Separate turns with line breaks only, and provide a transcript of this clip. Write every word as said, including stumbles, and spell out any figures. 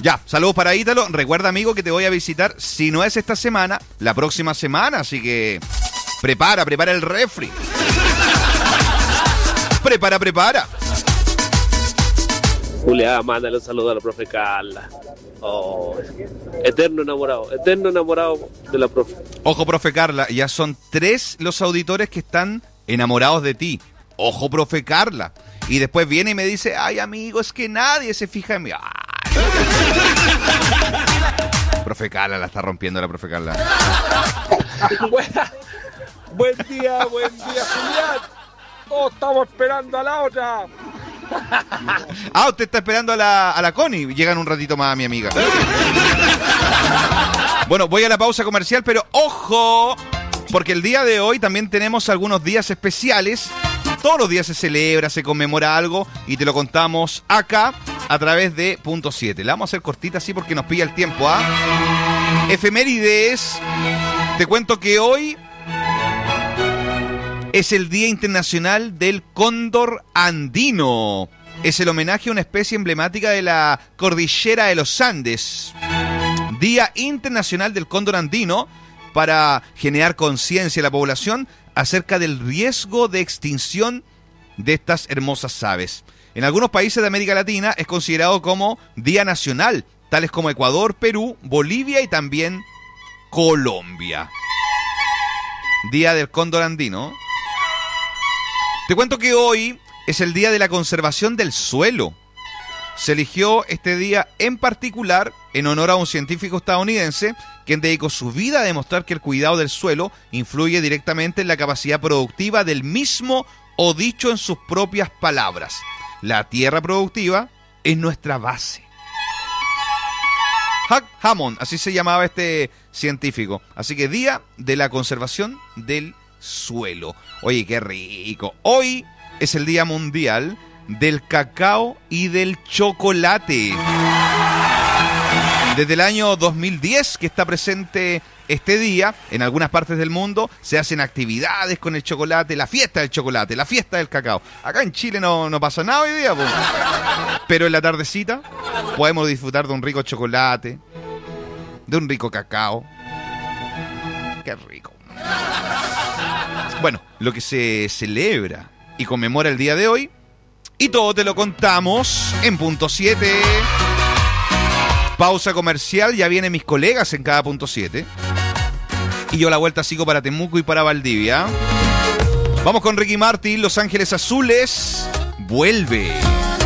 Ya, saludos para Ítalo. Recuerda, amigo, que te voy a visitar, si no es esta semana, la próxima semana. Así que prepara, prepara el refri. Prepara, prepara.
Julia, mándale un saludo a la profe Carla. Oh, eterno enamorado, eterno enamorado de la profe.
Ojo, profe Carla, ya son tres los auditores que están enamorados de ti. Ojo, profe Carla. Y después viene y me dice, ay, amigo, es que nadie se fija en mí. Ay. Profe Carla, la está rompiendo la profe Carla.
Buen día, buen día, Julián. Todos estamos esperando a la otra.
Ah, usted está esperando a la, a la Connie. Llegan un ratito más, mi amiga. Bueno, voy a la pausa comercial, pero ¡ojo! Porque el día de hoy también tenemos algunos días especiales. Todos los días se celebra, se conmemora algo y te lo contamos acá a través de Punto siete. La vamos a hacer cortita así porque nos pilla el tiempo, ¿ah? Efemérides. Te cuento que hoy es el Día Internacional del Cóndor Andino. Es el homenaje a una especie emblemática de la cordillera de los Andes. Día Internacional del Cóndor Andino para generar conciencia a la población acerca del riesgo de extinción de estas hermosas aves. En algunos países de América Latina es considerado como Día Nacional, tales como Ecuador, Perú, Bolivia y también Colombia. Día del Cóndor Andino. Te cuento que hoy es el Día de la Conservación del Suelo. Se eligió este día en particular en honor a un científico estadounidense quien dedicó su vida a demostrar que el cuidado del suelo influye directamente en la capacidad productiva del mismo, o dicho en sus propias palabras, la tierra productiva es nuestra base. Huck Hammond, así se llamaba este científico. Así que Día de la Conservación del Suelo. Oye, qué rico. Hoy es el Día Mundial del Cacao y del Chocolate. Desde el año dos mil diez que está presente este día, en algunas partes del mundo se hacen actividades con el chocolate, la fiesta del chocolate, la fiesta del cacao. Acá en Chile no, no pasa nada hoy día, pues. Pero en la tardecita podemos disfrutar de un rico chocolate, de un rico cacao. Qué rico. Bueno, lo que se celebra y conmemora el día de hoy, y todo te lo contamos en Punto siete. Pausa comercial, ya vienen mis colegas en cada Punto siete. Y yo la vuelta sigo para Temuco y para Valdivia. Vamos con Ricky Martin, Los Ángeles Azules. Vuelve.